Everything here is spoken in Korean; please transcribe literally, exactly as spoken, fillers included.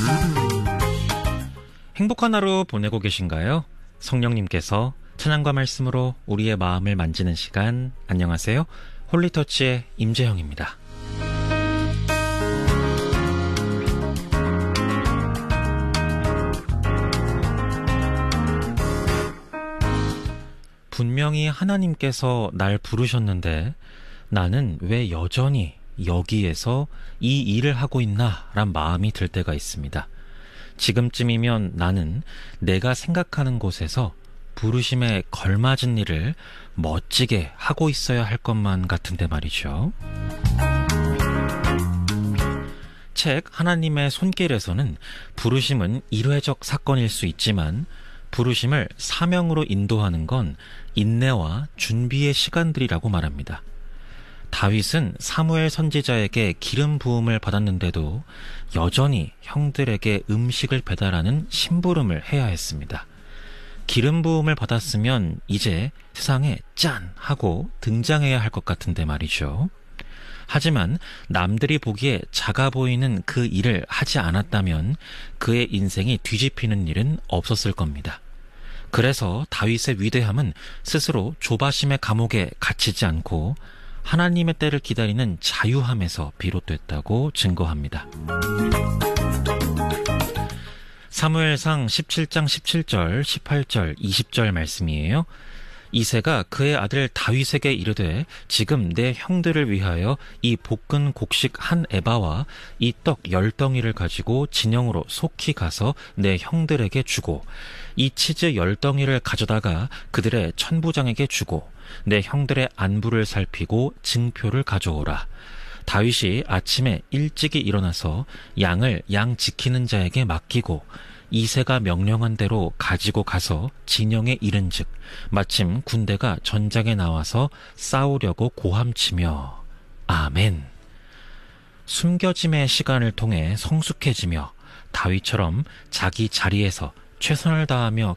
행복한 하루 보내고 계신가요? 성령님께서 찬양과 말씀으로 우리의 마음을 만지는 시간, 안녕하세요. 홀리터치의 임재형입니다. 분명히 하나님께서 날 부르셨는데 나는 왜 여전히 여기에서 이 일을 하고 있나 란 마음이 들 때가 있습니다. 지금쯤이면 나는 내가 생각하는 곳에서 부르심에 걸맞은 일을 멋지게 하고 있어야 할 것만 같은데 말이죠. 책 하나님의 손길에서는 부르심은 일회적 사건일 수 있지만 부르심을 사명으로 인도하는 건 인내와 준비의 시간들이라고 말합니다. 다윗은 사무엘 선지자에게 기름 부음을 받았는데도 여전히 형들에게 음식을 배달하는 심부름을 해야 했습니다. 기름 부음을 받았으면 이제 세상에 짠! 하고 등장해야 할 것 같은데 말이죠. 하지만 남들이 보기에 작아 보이는 그 일을 하지 않았다면 그의 인생이 뒤집히는 일은 없었을 겁니다. 그래서 다윗의 위대함은 스스로 조바심의 감옥에 갇히지 않고 하나님의 때를 기다리는 자유함에서 비롯됐다고 증거합니다. 사무엘상 십칠 장 십칠 절, 십팔 절, 이십 절 말씀이에요. 이새가 그의 아들 다윗에게 이르되 지금 내 형들을 위하여 이 볶은 곡식 한 에바와 이 떡 열 덩이를 가지고 진영으로 속히 가서 내 형들에게 주고 이 치즈 열 덩이를 가져다가 그들의 천부장에게 주고 내 형들의 안부를 살피고 증표를 가져오라. 다윗이 아침에 일찍이 일어나서 양을 양 지키는 자에게 맡기고 이새가 명령한 대로 가지고 가서 진영에 이른즉 마침 군대가 전장에 나와서 싸우려고 고함치며 아멘. 숨겨짐의 시간을 통해 성숙해지며 다윗처럼 자기 자리에서 최선을 다하며